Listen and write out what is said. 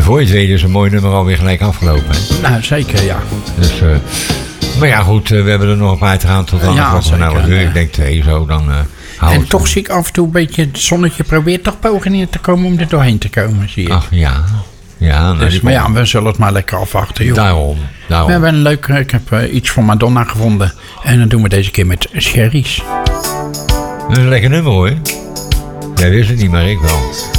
En voor je het weet is een mooi nummer alweer gelijk afgelopen. Hè? Nou, zeker, ja. Dus, maar ja, goed, we hebben er nog een paar te gaan tot aan de klok van nou, ik denk 2 zo, dan en toch zie ik af en toe een beetje het zonnetje probeert toch boven neer te komen om er doorheen te komen, zie je. Ach, ja. Ja, dus, maar ja, we zullen het maar lekker afwachten, joh. Daarom. We hebben een leuk, ik heb iets van Madonna gevonden. En dat doen we deze keer met Sherry's. Dat is een lekker nummer, hoor. Jij wist het niet, maar ik wel.